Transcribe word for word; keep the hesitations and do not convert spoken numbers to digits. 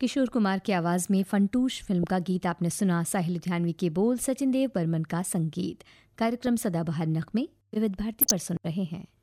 किशोर कुमार की आवाज में फंटूश फिल्म का गीत आपने सुना। साहिल लुधियानवी के बोल, सचिन देव बर्मन का संगीत। कार्यक्रम सदाबहार नगमे विविध भारती पर सुन रहे हैं।